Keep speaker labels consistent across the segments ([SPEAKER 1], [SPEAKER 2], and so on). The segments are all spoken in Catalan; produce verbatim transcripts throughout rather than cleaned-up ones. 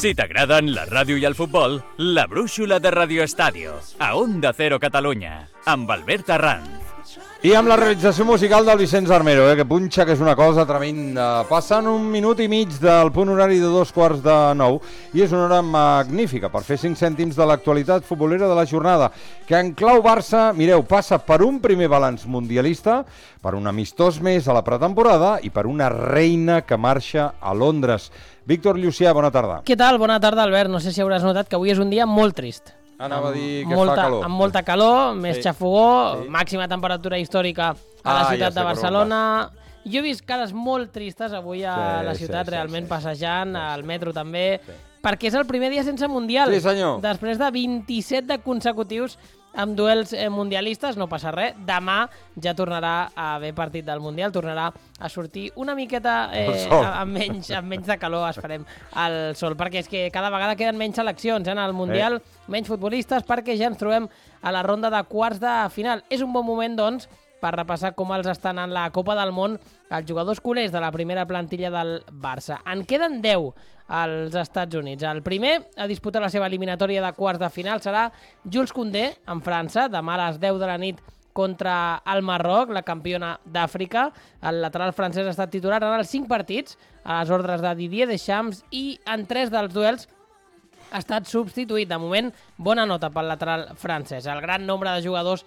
[SPEAKER 1] Si t'agraden la ràdio i el futbol, la brúixola de Radio Estadio, a Onda Cero Catalunya, amb Albert Arranz.
[SPEAKER 2] I amb la realització musical del Vicenç Armero, eh, que punxa, que és una cosa tremenda. Passant un minut i mig del punt horari de dos quarts de nou, i és una hora magnífica per fer cinc cèntims de l'actualitat futbolera de la jornada, que en clau Barça, mireu, passa per un primer balanç mundialista, per un amistós més a la pretemporada i per una reina que marxa a Londres. Víctor Llucià, bona tarda.
[SPEAKER 3] Què tal? Bona tarda, Albert. No sé si hauràs notat que avui és un dia molt trist.
[SPEAKER 2] Anava a dir que
[SPEAKER 3] molta,
[SPEAKER 2] fa calor.
[SPEAKER 3] Amb molta calor, més
[SPEAKER 2] Sí.
[SPEAKER 3] xafogó,
[SPEAKER 2] Sí.
[SPEAKER 3] màxima temperatura històrica a
[SPEAKER 2] Ah,
[SPEAKER 3] la
[SPEAKER 2] ja
[SPEAKER 3] ciutat
[SPEAKER 2] sé
[SPEAKER 3] de
[SPEAKER 2] per on
[SPEAKER 3] Barcelona. Jo he vist cares molt tristes avui a
[SPEAKER 2] Sí,
[SPEAKER 3] la
[SPEAKER 2] sí,
[SPEAKER 3] ciutat,
[SPEAKER 2] sí,
[SPEAKER 3] realment
[SPEAKER 2] sí.
[SPEAKER 3] passejant,
[SPEAKER 2] Sí, sí.
[SPEAKER 3] al metro també,
[SPEAKER 2] Sí.
[SPEAKER 3] perquè és el primer dia sense Mundial.
[SPEAKER 2] Sí, senyor.
[SPEAKER 3] Després de vint-i-set de consecutius amb duels eh, mundialistes, no passa res. Demà ja tornarà a haver partit del Mundial, tornarà a sortir una miqueta eh, amb, menys, amb menys de calor, esperem, al sol, perquè és que cada vegada queden menys seleccions eh, en el Mundial, eh. menys futbolistes, perquè ja ens trobem a la ronda de quarts de final. És un bon moment, doncs, per repassar com els estan en la Copa del Món els jugadors culers de la primera plantilla del Barça. En queden deu als Estats Units. El primer a disputar la seva eliminatòria de quarts de final serà Jules Koundé, en França, demà a les deu de la nit contra el Marroc, la campiona d'Àfrica. El lateral francès ha estat titular en els cinc partits, a les ordres de Didier Deschamps, i en tres dels duels ha estat substituït. De moment, bona nota pel lateral francès. El gran nombre de jugadors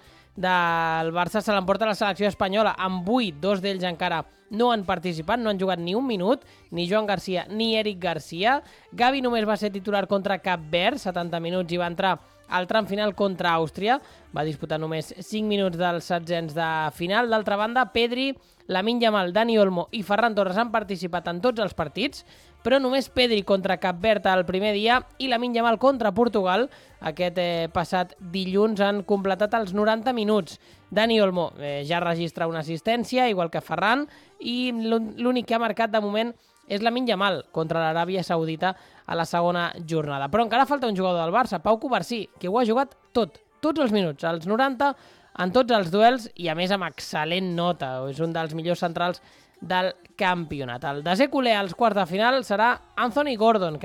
[SPEAKER 3] del Barça se l'emporta la selecció espanyola, amb vuit, dos d'ells encara no han participat, no han jugat ni un minut, ni Joan Garcia ni Eric Garcia. Gavi només va ser titular contra Cap Verd, setanta minuts, i va entrar al tram final contra Àustria, va disputar només cinc minuts dels setzents de final. D'altra banda, Pedri, Lamine Yamal, Dani Olmo i Ferran Torres han participat en tots els partits, però només Pedri contra Cap Verd el primer dia i Lamine Yamal contra Portugal aquest eh, passat dilluns han completat els noranta minuts. Dani Olmo eh, ja registra una assistència, igual que Ferran, i l'únic que ha marcat de moment és Lamine Yamal contra l'Aràbia Saudita a la segona jornada. Però encara falta un jugador del Barça, Pau Cubarsí, que ho ha jugat tot, tots els minuts, als noranta, en tots els duels, i a més amb excel·lent nota. És un dels millors centrals del campionat. El desè culer als quarts de final serà Anthony Gordon, que